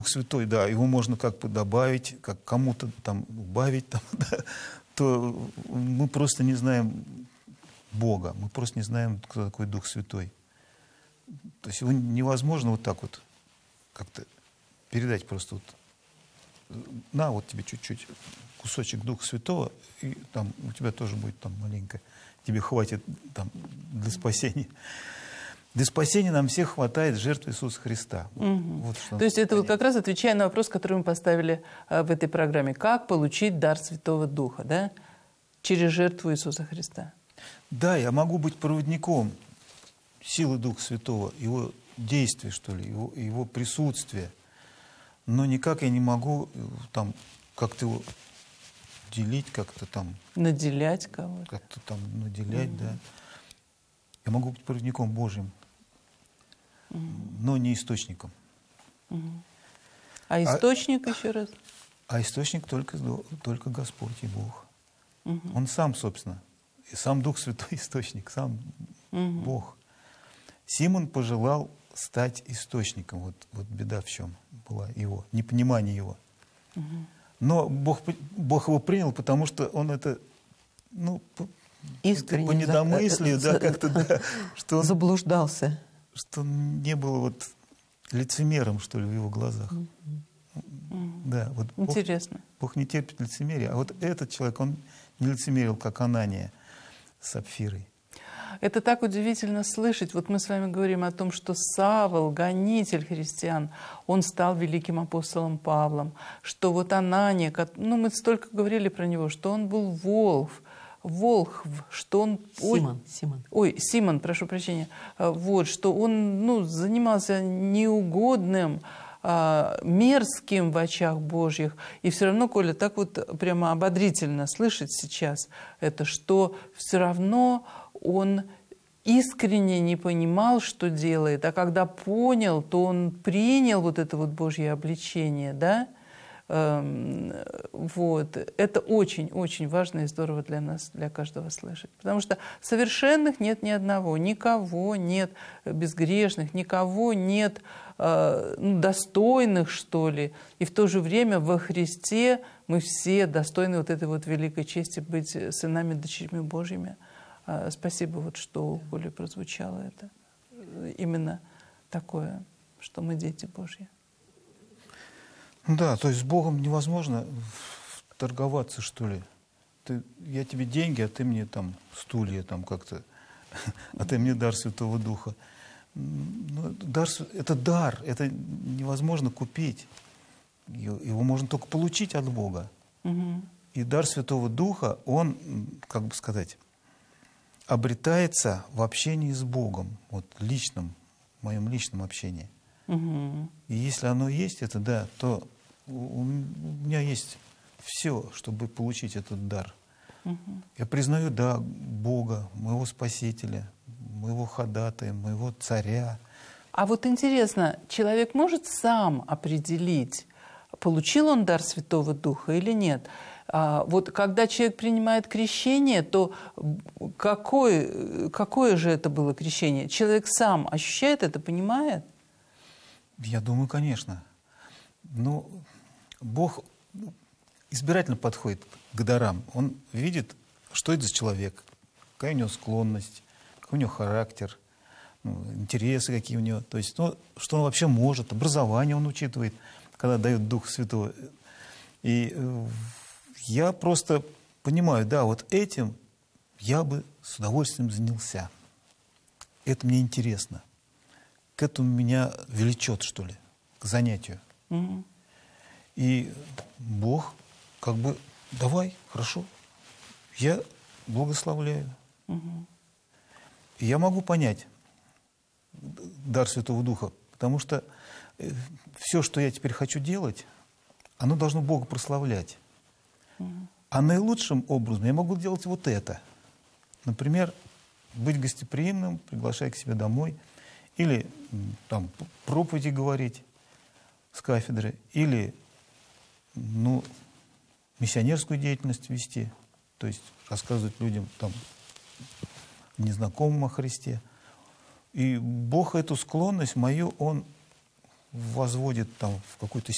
Дух Святой, да, его можно как бы добавить, как кому-то там убавить, там, да, то мы просто не знаем Бога, мы просто не знаем, кто такой Дух Святой. То есть его невозможно вот так вот как-то передать просто вот. На, вот тебе чуть-чуть кусочек Духа Святого, и там у тебя тоже будет там маленько, тебе хватит там для спасения. Для спасения нам всех хватает жертвы Иисуса Христа. Вот То есть это вот как раз отвечая на вопрос, который мы поставили в этой программе. Как получить дар Святого Духа, да? Через жертву Иисуса Христа. Да, я могу быть проводником силы Духа Святого, его действия, что ли, его присутствия. Но никак я не могу там как-то его делить, как-то там... Наделять кого-то. Как-то там наделять, да. Я могу быть проводником Божьим, но не источником. А источник еще раз? А источник только Господь и Бог. Он сам, собственно. И сам Дух Святой источник, сам Бог. Симон пожелал стать источником. Вот беда в чем была его, непонимание его. Но Бог его принял, потому что он это, ну, искренне по недомыслию, да, как-то, да, что он заблуждался. Что он не был вот лицемером, что ли, в его глазах. Да, вот интересно. Бог не терпит лицемерия. А вот этот человек, он не лицемерил, как Анания с Сапфирой. Это так удивительно слышать. Вот мы с вами говорим о том, что Савл, гонитель христиан, он стал великим апостолом Павлом, что вот Анания, ну мы столько говорили про него, что он был волхв, что он... Симон, прошу прощения. Вот, что он, ну, занимался неугодным, мерзким в очах Божьих. И все равно, Коля, так вот прямо ободрительно слышать сейчас это, что все равно он искренне не понимал, что делает, а когда понял, то он принял вот это вот Божье обличение, да? Вот. Это очень-очень важно и здорово для нас, для каждого слышать. Потому что совершенных нет ни одного, никого нет безгрешных, никого нет достойных, что ли. И в то же время во Христе мы все достойны вот этой вот великой чести быть сынами, дочерьми Божьими. Спасибо, вот что у Коли прозвучало это. Именно такое, что мы дети Божьи. Да, то есть с Богом невозможно торговаться, что ли. Я тебе деньги, а ты мне там стулья, там как-то, а ты мне дар Святого Духа. Это дар, это невозможно купить. Его можно только получить от Бога. И дар Святого Духа, он, как бы сказать, обретается в общении с Богом, вот личном, в моем личном общении. И если оно есть, это да, то у меня есть все, чтобы получить этот дар. Я признаю, да, Бога, моего Спасителя, моего ходатая, моего царя. А вот интересно, человек может сам определить, получил он дар Святого Духа или нет? Вот когда человек принимает крещение, то какое же это было крещение? Человек сам ощущает это, понимает? Я думаю, конечно. Но Бог избирательно подходит к дарам. Он видит, что это за человек, какая у него склонность, какой у него характер, интересы какие у него. То есть, что он вообще может, образование он учитывает, когда дает Дух Святой. И я просто понимаю, да, вот этим я бы с удовольствием занялся. Это мне интересно. К этому меня влечет, что ли, к занятию. И Бог как бы, давай, хорошо, я благословляю. И я могу понять дар Святого Духа, потому что все, что я теперь хочу делать, оно должно Бога прославлять. А наилучшим образом я могу делать вот это. Например, быть гостеприимным, приглашать к себе домой, или там проповеди говорить с кафедры, или миссионерскую деятельность вести, то есть рассказывать людям там незнакомым о Христе. И Бог эту склонность мою, Он возводит там в какую-то